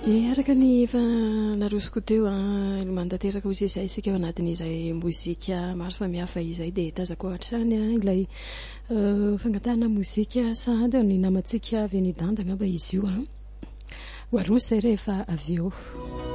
Araka ny efa narosoko teo mandateraka ozy izay isika eo anatin'izay mozika maro samihafa izay dia tazako hatrany ilay fangatahana mozika sahady ny namantsika avy ny dandagna mba izy io ho aroso izay rehefa avy eo.